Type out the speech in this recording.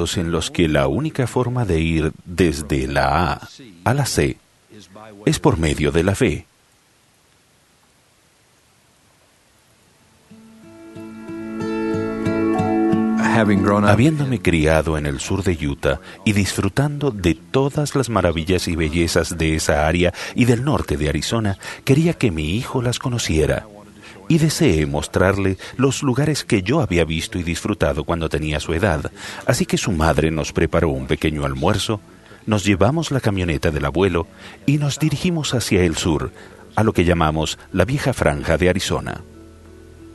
momentos en los que la única forma de ir desde la A a la C es por medio de la fe. Habiéndome criado en el sur de Utah y disfrutando de todas las maravillas y bellezas de esa área y del norte de Arizona, quería que mi hijo las conociera. Y deseé mostrarle los lugares que yo había visto y disfrutado cuando tenía su edad. Así que su madre nos preparó un pequeño almuerzo, nos llevamos la camioneta del abuelo y nos dirigimos hacia el sur, a lo que llamamos la vieja franja de Arizona.